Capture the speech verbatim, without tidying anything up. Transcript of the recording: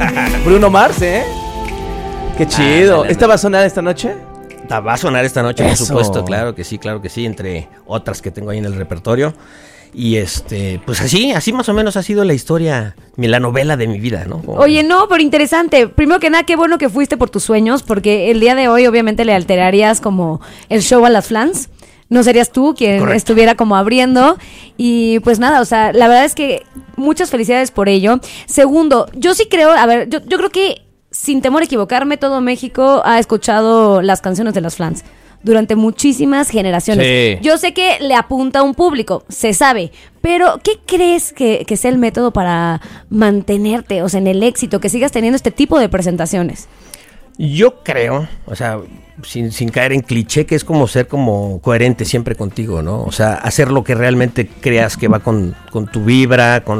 Bruno Mars, ¿eh? Qué chido. Ah, ¿Esta va a sonar esta noche? Va a sonar esta noche, Eso. por supuesto, claro que sí, claro que sí, entre otras que tengo ahí en el repertorio. Y este, pues así, así más o menos ha sido la historia, la novela de mi vida, ¿no? Como... Oye, no, pero interesante. Primero que nada, qué bueno que fuiste por tus sueños, porque el día de hoy obviamente le alterarías como el show a las flans. No serías tú quien Correcto. estuviera como abriendo. Y pues nada, o sea, la verdad es que muchas felicidades por ello. Segundo, yo sí creo, a ver, yo, yo creo que sin temor a equivocarme, todo México ha escuchado las canciones de las flans durante muchísimas generaciones. Sí. Yo sé que le apunta a un público, se sabe, pero ¿qué crees que, que sea el método para mantenerte, o sea, en el éxito, que sigas teniendo este tipo de presentaciones? Yo creo, o sea, sin, sin caer en cliché, que es como ser como coherente siempre contigo, ¿no? O sea, hacer lo que realmente creas que va con, con tu vibra, con